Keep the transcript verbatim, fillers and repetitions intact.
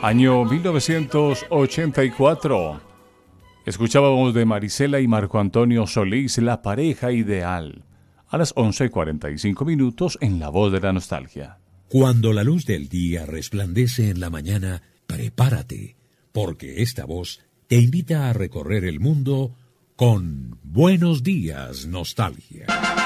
Año mil novecientos ochenta y cuatro. Escuchábamos de Marisela y Marco Antonio Solís, La pareja ideal. A las once y cuarenta y cinco minutos en La Voz de la Nostalgia. Cuando la luz del día resplandece en la mañana, prepárate, porque esta voz te invita a recorrer el mundo con Buenos Días, Nostalgia.